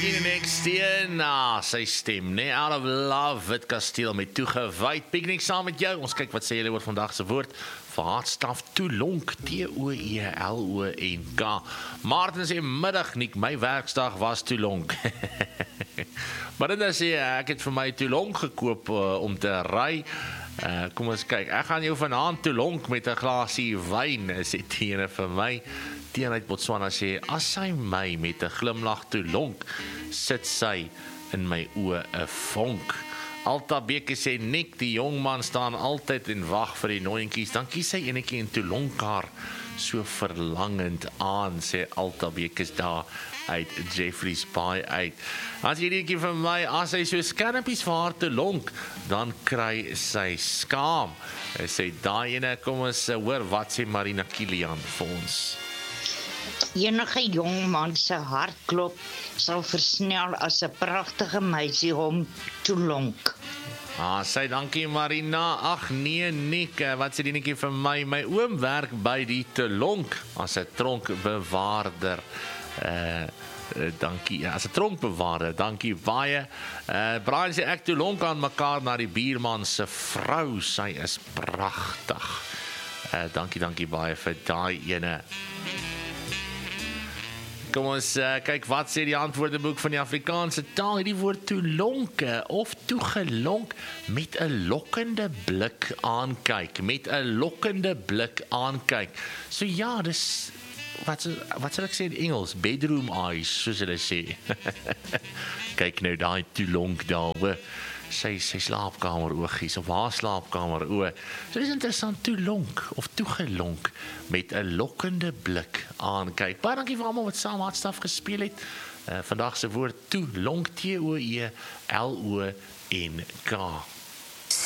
Regina Nexteen, sy stem, nee, out of love, Wit Kasteel met toegewyd, piknik saam met jou, ons kyk wat sê julle oor vandag se woord, vaatstaf Toelonk, T-O-E-L-O-N-K, Maarten sê middagniek, my werksdag was Toelonk, maar dit sê, ek het vir my Toelonk gekoop om te ry, kom ons kyk, ek gaan jou vanaand Toelonk met 'n glasie wyn, sê Tiene vir my, Tiene uit Botswana sê, as sy my met 'n glimlag Toelonk, sit sy in my oë 'n vonk. Alta Beke sê, Nick, die jongman staan altyd en wag vir die nooientjies, dan kies sy enetjie in Toelonk haar so verlangend aan, sê Alta Beke daar uit Jeffreys Bay uit. As jy netjie vir my, as hy so skermpies vir haar Toelonk, dan kry sy skaam. Hy sê, daai ene, kom ons hoor, wat sê Marina Kilian vir ons? Enige jong man se hartklop sal versnel as 'n pragtige meisie hom Toelonk. Sy dankie Marina, ag nee Nick, wat sê die netjie vir my, my oom werk by die Toelonk, as 'n tronkbewaarder, dankie, as 'n tronkbewaarder, dankie baie, Brian sê ek Toelonk aan mekaar na die buurman se vrou, sy is pragtig, dankie baie vir daai ene. Kom ons kyk wat sê die antwoordeboek van die Afrikaanse taal. Hierdie woord toelonke of toegelonk met 'n lokkende blik aankyk. Met 'n lokkende blik aankyk. So ja, dis wat sal ek sê in Engels? Bedroom eyes, soos hulle sê. Kyk nou daai toelonk daar, sy slaapkamer oogies, of haar slaapkamer oë. So dis interessant, toelonk, of toegelonk, met 'n lokkende blik aankyk. Baie dankie vir almal wat saam hartstaf gespeel het. Vandag se woord toelonk, T-O-E-L-O-N-K.